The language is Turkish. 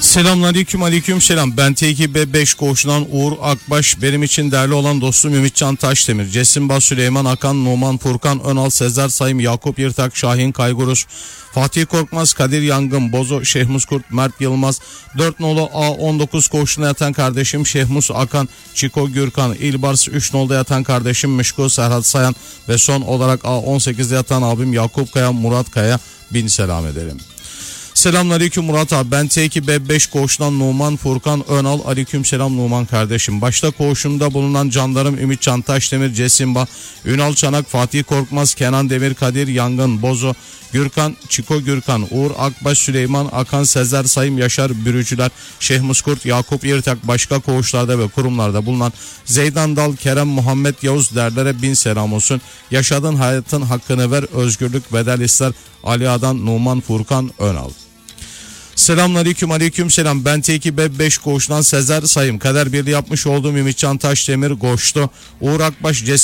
Selamünaleyküm, aleyküm selam. Ben T2B5 koğuşundan Uğur Akbaş. Benim için değerli olan dostum Ümitcan Taşdemir, Cesimba, Süleyman Akan, Numan Furkan Önal, Sezer Sayım, Yakup Yırtak, Şahin Kaygurus, Fatih Korkmaz, Kadir Yangın, Bozo, Şehmus Kurt, Mert Yılmaz, 4 nolu A19 koğuşuna yatan kardeşim Şehmus Akan, Çiko Gürkan, İlbars 3 nolda yatan kardeşim Mişko Serhat Sayan ve son olarak A18'de yatan abim Yakup Kaya, Murat Kaya bin selam ederim. Selamünaleyküm Murat abi, ben T2B5 koğuşundan Numan Furkan Önal. Aleyküm selam Numan kardeşim. Başta koğuşumda bulunan canlarım Ümitcan Taşdemir, Cesimba, Ünal Çanak, Fatih Korkmaz, Kenan Demir, Kadir Yangın, Bozo, Gürkan, Çiko Gürkan, Uğur Akbaş, Süleyman Akan, Sezer Sayım, Yaşar Bürücüler, Şehmus Kurt, Yakup Yırtak, başka koğuşlarda ve kurumlarda bulunan Zeydan Dal, Kerem Muhammed Yavuz derlere bin selam olsun. Yaşadığın hayatın hakkını ver, özgürlük bedel ister. Ali Adan, Numan Furkan Önal. Selamünaleyküm, aleyküm selam. Ben T2B5 koğuşundan Sezer Sayım. Kader birliği yapmış olduğum Ümitcan Taşdemir, Goştu, Uğur Akbaş,